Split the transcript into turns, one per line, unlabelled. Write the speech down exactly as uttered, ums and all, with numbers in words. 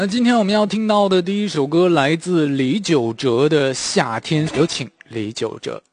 那今天我们要听到的第一首歌来自李玖哲的《夏天》，有请李玖哲。